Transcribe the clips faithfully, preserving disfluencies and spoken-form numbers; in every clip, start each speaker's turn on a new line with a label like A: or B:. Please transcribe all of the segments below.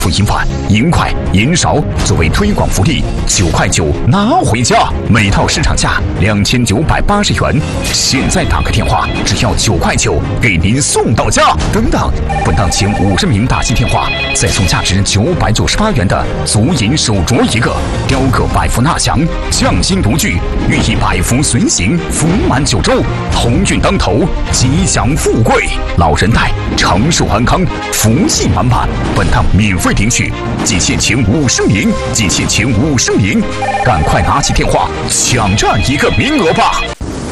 A: 付银晚、银快、银少作为推广福利，九块九拿回家，每套市场价两千九百八十元，现在打个电话只要九块九，给您送到家。等等，本档前五十名打进电话，再送价值九百九十八元的足银手镯一个，雕刻百福纳祥，匠心独具，寓意百福随行，福满九州，鸿运当头，吉祥富贵，老人带长寿安康，福气满满。本档免费领取，仅限前五十名，仅限前五十名，赶快拿起电话抢占一个名额吧！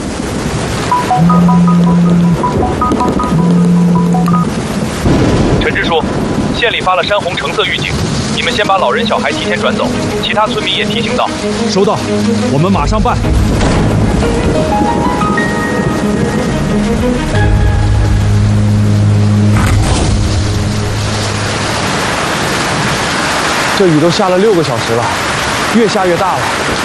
B: 陈支书，县里发了山洪橙色预警，你们先把老人小孩提前转走，其他村民也提醒到。
C: 收到，我们马上办。这雨都下了六个小时了，越下越大了。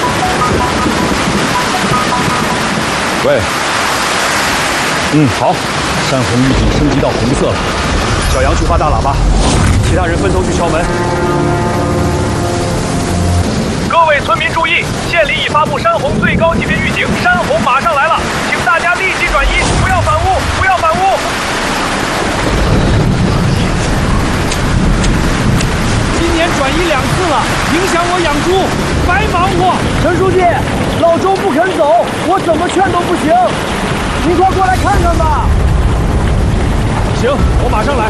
C: 喂，嗯，好，山洪预警升级到红色了。小杨去发大喇叭，其他人分头去敲门。
B: 各位村民注意，县里已发布山洪最高级别预警，山洪马上来了，请大家立即转移，不要反屋，不要反屋。
C: 今年转移两次了，影响我养猪，白忙活。
D: 陈书记，老周不肯走，我怎么劝都不行，您快过来看看吧。
C: 行，我马上来。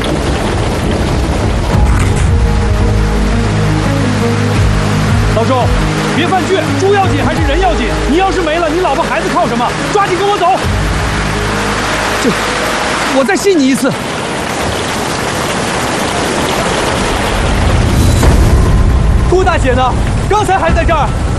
C: 老周，别犯倔，猪要紧还是人要紧？你要是没了，你老婆孩子靠什么？抓紧跟我走。这，我再信你一次。顾大姐呢？刚才还在这儿。